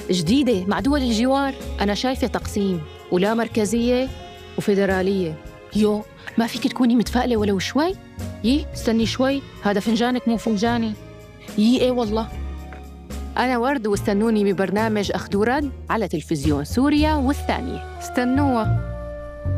جديدة مع دول الجوار. أنا شايفة تقسيم ولا مركزية وفيدرالية. يو، ما فيك تكوني متفائلة ولو شوي؟ استني شوي، هذا فنجانك مو فنجاني. إيه والله. أنا ورد، واستنوني ببرنامج أخذ ورد على تلفزيون سوريا والثانية. استنوها.